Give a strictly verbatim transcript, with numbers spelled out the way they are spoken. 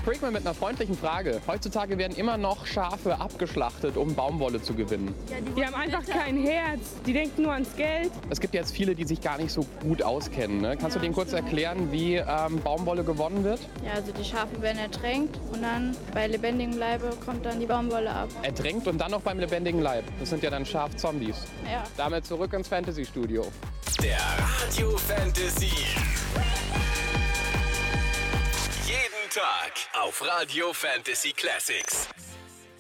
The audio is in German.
Brickman mit einer freundlichen Frage. Heutzutage werden immer noch Schafe abgeschlachtet, um Baumwolle zu gewinnen. Ja, die, Die haben einfach kein Herz. Die denken nur ans Geld. Es gibt jetzt viele, die sich gar nicht so gut auskennen. Ne? Kannst Ja, du denen kurz stimmt. erklären, wie ähm, Baumwolle gewonnen wird? Ja, also die Schafe werden ertränkt und dann bei lebendigem Leibe kommt dann die Baumwolle ab. Ertränkt und dann noch beim lebendigen Leib. Das sind ja dann Schafzombies. Ja. Damit zurück ins Fantasy-Studio. Der Radio Fantasy. Jeden Tag auf Radio Fantasy Classics.